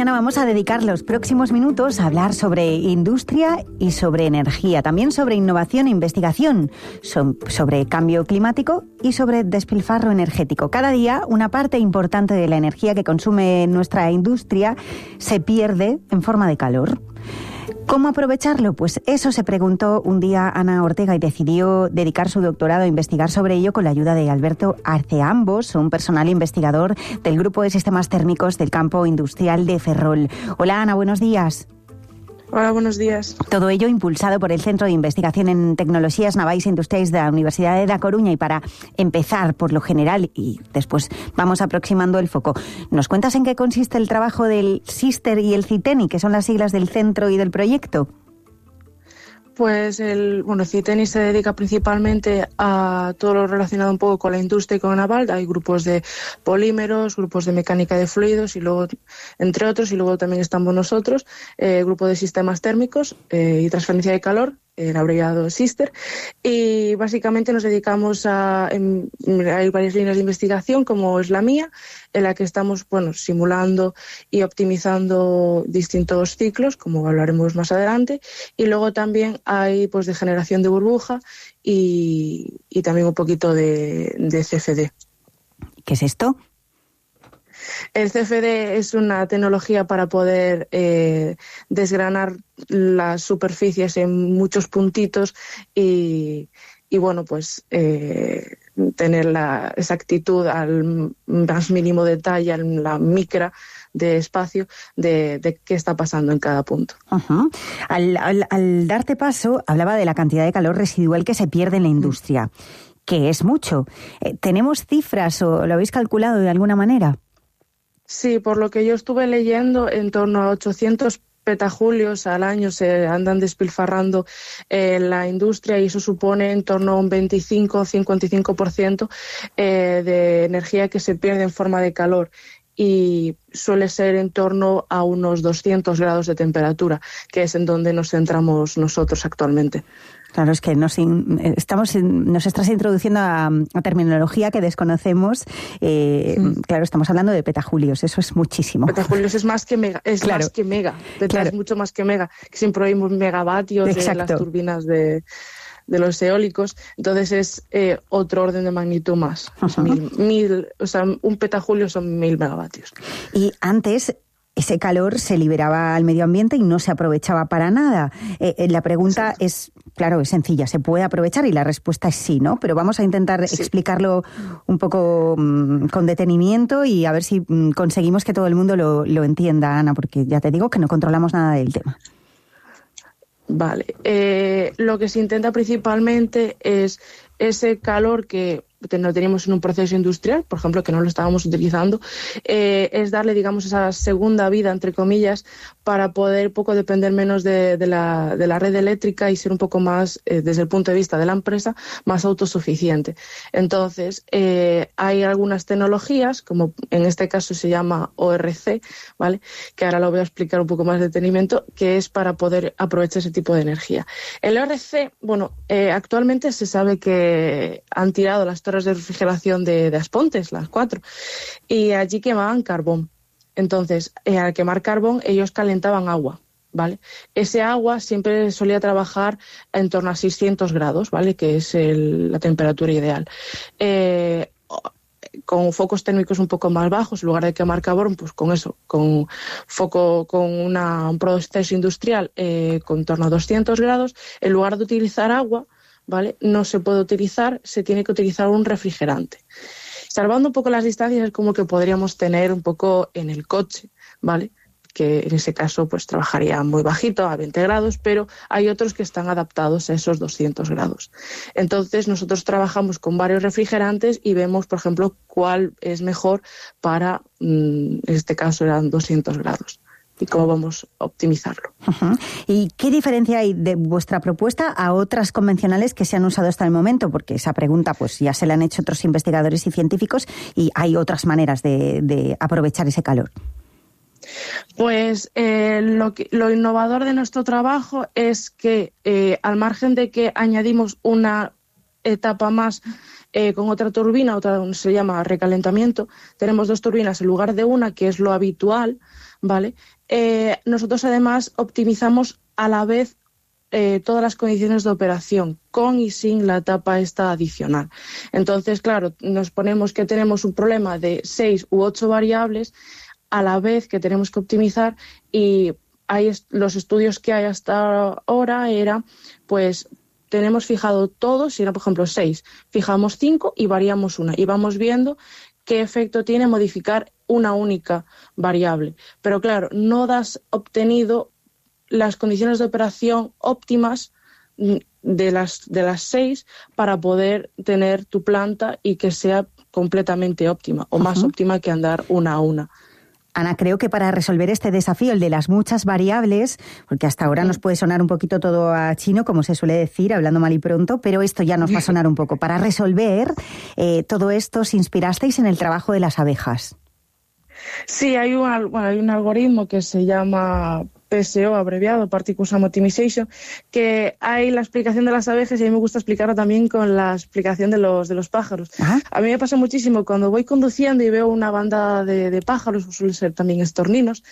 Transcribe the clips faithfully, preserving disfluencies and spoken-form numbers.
mañana vamos a dedicar los próximos minutos a hablar sobre industria y sobre energía, también sobre innovación e investigación, sobre cambio climático y sobre despilfarro energético. Cada día una parte importante de la energía que consume nuestra industria se pierde en forma de calor. ¿Cómo aprovecharlo? Pues eso se preguntó un día Ana Ortega y decidió dedicar su doctorado a investigar sobre ello con la ayuda de Alberto Arceambos, un personal investigador del Grupo de Sistemas Térmicos del Campo Industrial de Ferrol. Hola Ana, buenos días. Hola, buenos días. Todo ello impulsado por el Centro de Investigación en Tecnologías Navais e Industriais de la Universidad de Da Coruña. Y para empezar por lo general y después vamos aproximando el foco, ¿nos cuentas en qué consiste el trabajo del SISTER y el CITENI, que son las siglas del centro y del proyecto? Pues el bueno, CITENI se dedica principalmente a todo lo relacionado un poco con la industria y con naval. Hay grupos de polímeros, grupos de mecánica de fluidos y luego, entre otros, y luego también estamos nosotros, eh, grupo de sistemas térmicos eh, y transferencia de calor, el abreviado SISTER, y básicamente nos dedicamos a, en, hay varias líneas de investigación, como es la mía, en la que estamos, bueno, simulando y optimizando distintos ciclos, como hablaremos más adelante, y luego también hay, pues, de generación de burbuja y, y también un poquito de, de C F D. ¿Qué es esto? El C F D es una tecnología para poder eh, desgranar las superficies en muchos puntitos y, y bueno, pues eh, tener la exactitud al más mínimo detalle, a la micra de espacio de, de qué está pasando en cada punto. Uh-huh. Al, al, al darte paso, hablaba de la cantidad de calor residual que se pierde en la industria, que es mucho. Eh, ¿Tenemos cifras o lo habéis calculado de alguna manera? Sí, por lo que yo estuve leyendo, en torno a ochocientos petajulios al año se andan despilfarrando en la industria y eso supone en torno a un veinticinco a cincuenta y cinco por ciento eh, de energía que se pierde en forma de calor. Y suele ser en torno a unos doscientos grados de temperatura, que es en donde nos centramos nosotros actualmente. Claro, es que nos, estamos, nos estás introduciendo a, a terminología que desconocemos. Eh, sí. Claro, estamos hablando de petajulios, eso es muchísimo. Petajulios es más que mega, es claro. más que mega, Peta claro. es mucho más que mega, que siempre oímos megavatios Exacto. de las turbinas de... de los eólicos, entonces es eh, otro orden de magnitud más. Uh-huh. mil, mil, o sea, un petajulio son mil megavatios. Y antes ese calor se liberaba al medio ambiente y no se aprovechaba para nada. Eh, eh, la pregunta Exacto. es, claro, es sencilla, ¿se puede aprovechar? Y la respuesta es sí, ¿no? Pero vamos a intentar sí. explicarlo un poco mmm, con detenimiento y a ver si mmm, conseguimos que todo el mundo lo, lo entienda, Ana, porque ya te digo que no controlamos nada del tema. Vale, eh, lo que se intenta principalmente es ese calor que no teníamos en un proceso industrial, por ejemplo, que no lo estábamos utilizando, eh, es darle, digamos, esa segunda vida, entre comillas, para poder poco depender menos de, de, la, de la red eléctrica y ser un poco más, eh, desde el punto de vista de la empresa, más autosuficiente. Entonces, eh, hay algunas tecnologías, como en este caso se llama O R C, ¿vale?, que ahora lo voy a explicar un poco más de detenimiento, que es para poder aprovechar ese tipo de energía. El O R C, bueno, eh, actualmente se sabe que han tirado las torres de refrigeración de, de Aspontes, las cuatro, y allí quemaban carbón. Entonces, eh, al quemar carbón, ellos calentaban agua, ¿vale? Ese agua siempre solía trabajar en torno a seiscientos grados, ¿vale?, que es el, la temperatura ideal. Eh, con focos térmicos un poco más bajos, en lugar de quemar carbón, pues con eso, con foco, con una, un proceso industrial eh, con torno a doscientos grados, en lugar de utilizar agua, ¿vale?, no se puede utilizar, se tiene que utilizar un refrigerante. Salvando un poco las distancias, es como que podríamos tener un poco en el coche, ¿vale?, que en ese caso pues trabajaría muy bajito, a veinte grados, pero hay otros que están adaptados a esos doscientos grados. Entonces nosotros trabajamos con varios refrigerantes y vemos, por ejemplo, cuál es mejor para, en este caso eran doscientos grados. Y cómo vamos a optimizarlo. Uh-huh. ¿Y qué diferencia hay de vuestra propuesta a otras convencionales que se han usado hasta el momento? Porque esa pregunta pues ya se la han hecho otros investigadores y científicos y hay otras maneras de, de aprovechar ese calor. Pues eh, lo, que, lo innovador de nuestro trabajo es que eh, al margen de que añadimos una etapa más eh, con otra turbina, otra se llama recalentamiento, tenemos dos turbinas en lugar de una, que es lo habitual, ¿vale? eh, nosotros además optimizamos a la vez eh, todas las condiciones de operación, con y sin la etapa esta adicional. Entonces, claro, nos ponemos que tenemos un problema de seis u ocho variables a la vez que tenemos que optimizar, y hay est- los estudios que hay hasta ahora era, pues, tenemos fijado todo, si era, por ejemplo, seis, fijamos cinco y variamos una, y vamos viendo qué efecto tiene modificar una única variable. Pero claro, no das obtenido las condiciones de operación óptimas de las, de las seis para poder tener tu planta y que sea completamente óptima, o uh-huh. más óptima que andar una a una. Ana, creo que para resolver este desafío, el de las muchas variables, porque hasta ahora nos puede sonar un poquito todo a chino, como se suele decir, hablando mal y pronto, pero esto ya nos va a sonar un poco. Para resolver eh, todo esto, os inspirasteis en el trabajo de las abejas. Sí, hay un, bueno, hay un algoritmo que se llama P S O, abreviado, Particle Sum Optimization, que hay la explicación de las abejas, y a mí me gusta explicarlo también con la explicación de los, de los pájaros. ¿Ah? A mí me pasa muchísimo cuando voy conduciendo y veo una banda de, de pájaros, suelen ser también estorninos,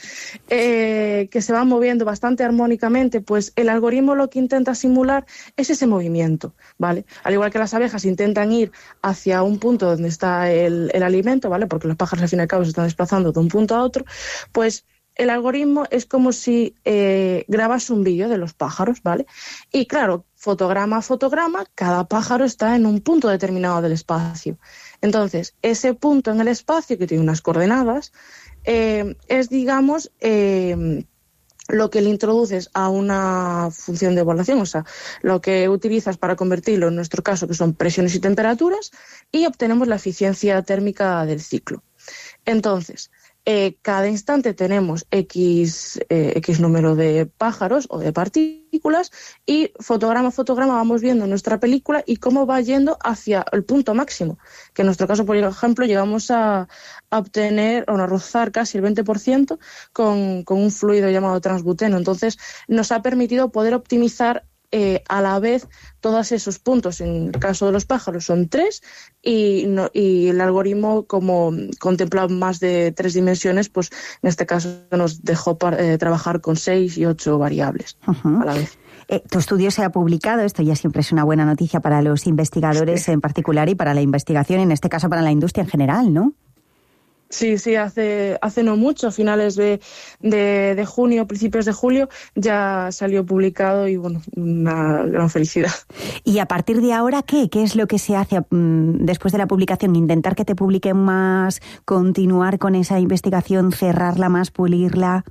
eh, que se van moviendo bastante armónicamente, pues el algoritmo lo que intenta simular es ese movimiento, ¿vale? Al igual que las abejas intentan ir hacia un punto donde está el, el alimento, ¿vale? Porque los pájaros al fin y al cabo se están desplazando de un punto a otro, pues el algoritmo es como si eh, grabas un vídeo de los pájaros, ¿vale? Y claro, fotograma a fotograma, cada pájaro está en un punto determinado del espacio. Entonces, ese punto en el espacio, que tiene unas coordenadas, eh, es, digamos, eh, lo que le introduces a una función de evaluación, o sea, lo que utilizas para convertirlo, en nuestro caso, que son presiones y temperaturas, y obtenemos la eficiencia térmica del ciclo. Entonces, Eh, cada instante tenemos X, eh, X número de pájaros o de partículas, y fotograma a fotograma vamos viendo nuestra película y cómo va yendo hacia el punto máximo, que en nuestro caso, por ejemplo, llegamos a, a obtener o a rozar casi el veinte por ciento con, con un fluido llamado transbuteno. Entonces nos ha permitido poder optimizar Eh, a la vez todos esos puntos. En el caso de los pájaros son tres, y, no, y el algoritmo, como contempla más de tres dimensiones, pues en este caso nos dejó para, eh, trabajar con seis y ocho variables uh-huh. a la vez. Eh, tu estudio se ha publicado, esto ya siempre es una buena noticia para los investigadores sí. en particular, y para la investigación, en este caso para la industria en general, ¿no? Sí, sí, hace, hace no mucho, a finales de, de, de junio, principios de julio, ya salió publicado, y bueno, una gran felicidad. ¿Y a partir de ahora qué? ¿Qué es lo que se hace mmm, después de la publicación? ¿Intentar que te publiquen más, continuar con esa investigación, cerrarla más, pulirla?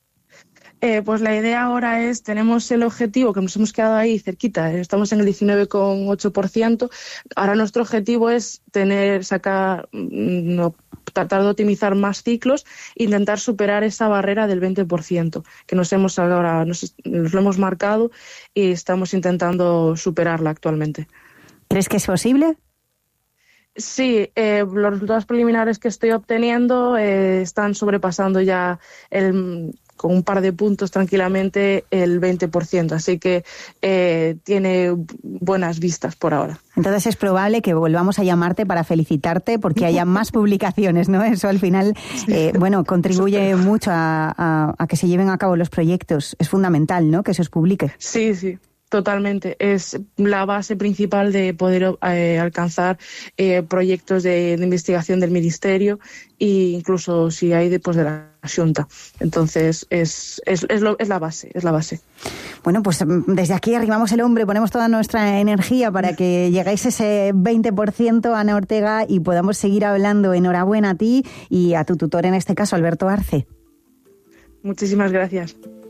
Eh, pues la idea ahora es, tenemos el objetivo, que nos hemos quedado ahí cerquita, estamos en el diecinueve coma ocho por ciento, ahora nuestro objetivo es tener, sacar, no, tratar de optimizar más ciclos, intentar superar esa barrera del veinte por ciento, que nos hemos ahora, nos, nos lo hemos marcado y estamos intentando superarla actualmente. ¿Crees que es posible? Sí, eh, los resultados preliminares que estoy obteniendo eh, están sobrepasando ya el... con un par de puntos tranquilamente el veinte por ciento, así que eh, tiene buenas vistas por ahora. Entonces es probable que volvamos a llamarte para felicitarte porque haya más publicaciones, ¿no? Eso al final, eh, bueno, contribuye mucho a, a, a que se lleven a cabo los proyectos. Es fundamental, ¿no?, que se os publique. Sí, sí. Totalmente, es la base principal de poder eh, alcanzar eh, proyectos de, de investigación del Ministerio, e incluso si hay después de la Xunta. Entonces es, es, es, lo, es la base, es la base. Bueno, pues desde aquí arrimamos el hombro, ponemos toda nuestra energía para que lleguéis a ese veinte por ciento, Ana Ortega, y podamos seguir hablando. Enhorabuena a ti y a tu tutor, en este caso, Alberto Arce. Muchísimas gracias.